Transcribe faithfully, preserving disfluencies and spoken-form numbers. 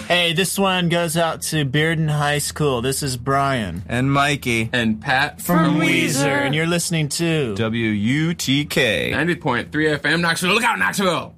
Hey, this one goes out to Bearden High School. This is Brian. And Mikey. And Pat. From, from Weezer. Weezer. And you're listening to W U T K. ninety point three F M, Knoxville. Look out, Knoxville!